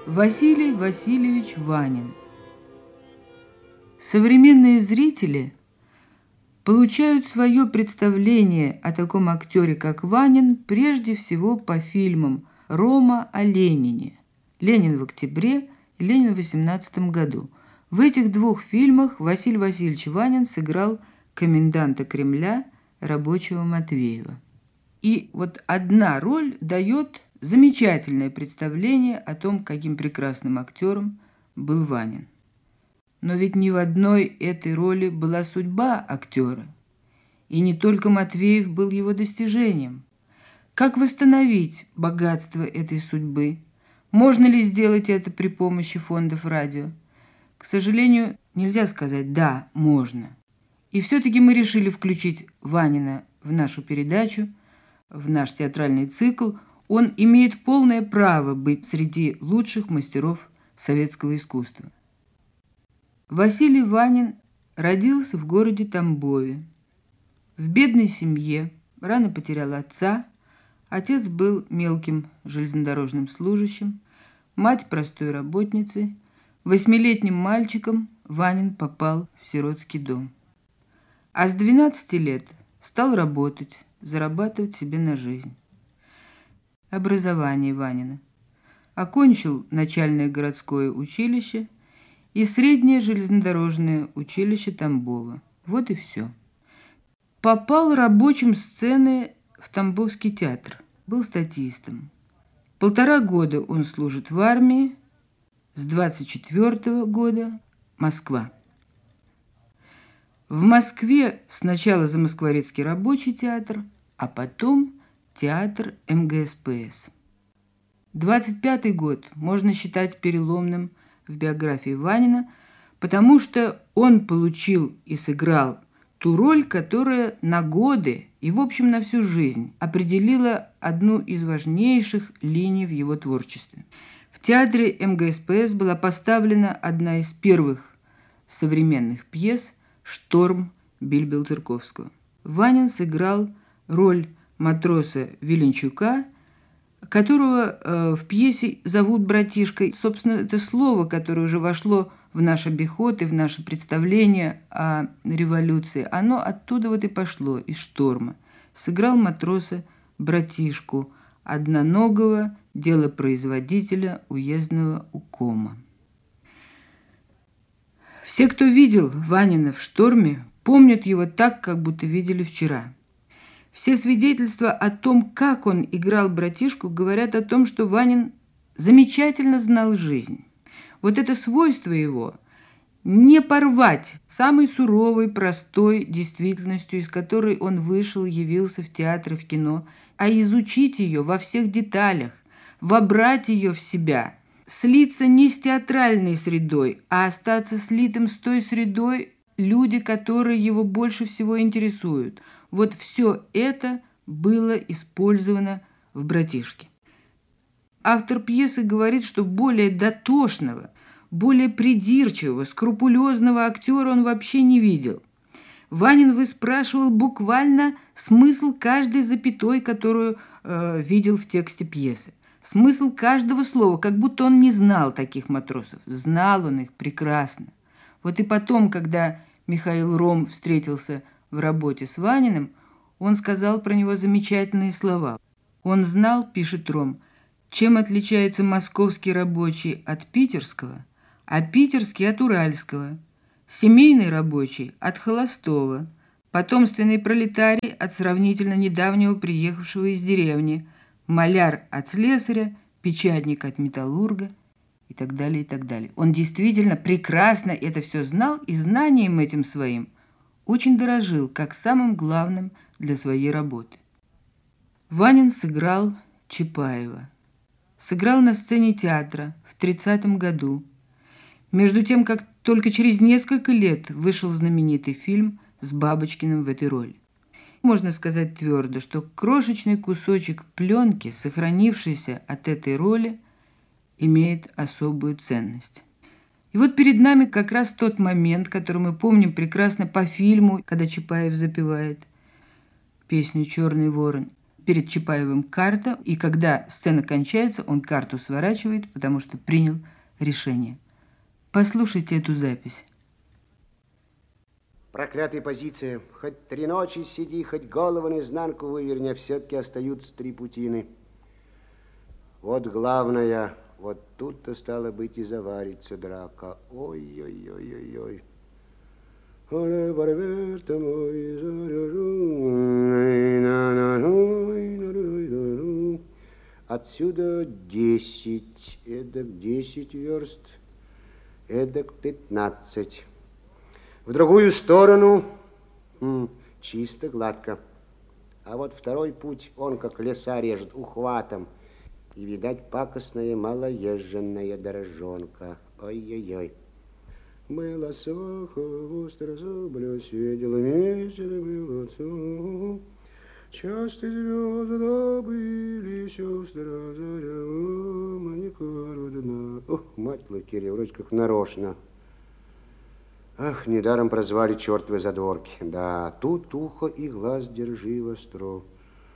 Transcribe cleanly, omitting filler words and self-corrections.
Василий Васильевич Ванин. Современные зрители получают свое представление о таком актере, как Ванин, прежде всего по фильмам «Рома» о Ленине, «Ленин в октябре» и «Ленин в 18 году». В этих двух фильмах Василий Васильевич Ванин сыграл коменданта Кремля рабочего Матвеева. И вот одна роль дает замечательное представление о том, каким прекрасным актером был Ванин. Но ведь ни в одной этой роли была судьба актера. И не только Матвеев был его достижением. Как восстановить богатство этой судьбы? Можно ли сделать это при помощи фондов радио? К сожалению, нельзя сказать «да, можно». И все-таки мы решили включить Ванина в нашу передачу, в наш театральный цикл. Он имеет полное право быть среди лучших мастеров советского искусства. Василий Ванин родился в городе Тамбове. В бедной семье, рано потерял отца. Отец был мелким железнодорожным служащим, мать простой работницей. 8-летним мальчиком Ванин попал в сиротский дом. А с 12 лет стал работать, зарабатывать себе на жизнь. Образование Ванина. Окончил начальное городское училище и среднее железнодорожное училище Тамбова. Вот и все. Попал рабочим сцены в Тамбовский театр. Был статистом. 1,5 года он служит в армии. С 24 года Москва. В Москве сначала Замоскворецкий рабочий театр, а потом театр МГСПС. 25 год можно считать переломным в биографии Ванина, потому что он получил и сыграл ту роль, которая на годы и, в общем, на всю жизнь определила одну из важнейших линий в его творчестве. В театре МГСПС была поставлена одна из первых современных пьес «Шторм» Бильбель-Церковского. Ванин сыграл роль матроса Виленчука, которого в пьесе зовут братишкой. Собственно, это слово, которое уже вошло в наш обиход и в наше представление о революции, оно оттуда вот и пошло, из «Шторма». Сыграл матроса братишку, одноногого делопроизводителя уездного укома. Все, кто видел Ванина в «Шторме», помнят его так, как будто видели вчера. Все свидетельства о том, как он играл братишку, говорят о том, что Ванин замечательно знал жизнь. Вот это свойство его – не порвать самой суровой, простой действительностью, из которой он вышел, явился в театр и в кино, а изучить ее во всех деталях, вобрать ее в себя, слиться не с театральной средой, а остаться слитым с той средой, люди, которые его больше всего интересуют. Вот все это было использовано в «Братишке». Автор пьесы говорит, что более дотошного, более придирчивого, скрупулезного актера он вообще не видел. Ванин выспрашивал буквально смысл каждой запятой, которую видел в тексте пьесы. Смысл каждого слова, как будто он не знал таких матросов. Знал он их прекрасно. Вот и потом, когда Михаил Ром встретился в работе с Ваниным, он сказал про него замечательные слова. Он знал, пишет Ром, чем отличается московский рабочий от питерского, а питерский от уральского, семейный рабочий от холостого, потомственный пролетарий от сравнительно недавнего приехавшего из деревни, маляр от слесаря, печатник от металлурга и так далее, и так далее. Он действительно прекрасно это все знал и знанием этим своим очень дорожил, как самым главным для своей работы. Ванин сыграл Чапаева. Сыграл на сцене театра в 30 году. Между тем, как только через несколько лет вышел знаменитый фильм с Бабочкиным в этой роли. Можно сказать твердо, что крошечный кусочек пленки, сохранившийся от этой роли, имеет особую ценность. И вот перед нами как раз тот момент, который мы помним прекрасно по фильму, когда Чапаев запевает песню «Черный ворон». перед Чапаевым карта, и когда сцена кончается, он карту сворачивает, потому что принял решение. Послушайте эту запись. Проклятая позиция. Хоть 3 ночи сиди, хоть голову наизнанку выверни, а все-таки остаются 3 путины. Вот главное, вот тут-то стало быть и заварится драка. Ой-ой-ой-ой-ой. Отсюда 10, эдак 10 верст, эдак 15. В другую сторону чисто, гладко. А вот второй путь, он как леса режет ухватом. И, видать, пакостная малоезженная дорожонка. Ой-ой-ой. Было сухо, остро зублюсь, видел весело было отцу. Часто звезды добыли, сестра заря, маникюр дна. Ох, мать Лукерья, вроде как нарочно. Ах, недаром прозвали чертовы задворки. Да, тут ухо и глаз держи востро.